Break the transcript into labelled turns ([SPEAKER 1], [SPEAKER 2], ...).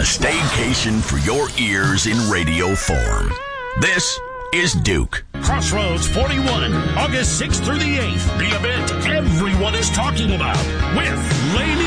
[SPEAKER 1] staycation for your ears in radio form. This is Duke.
[SPEAKER 2] Crossroads 41, August 6th through the 8th. The event everyone is talking about with Lady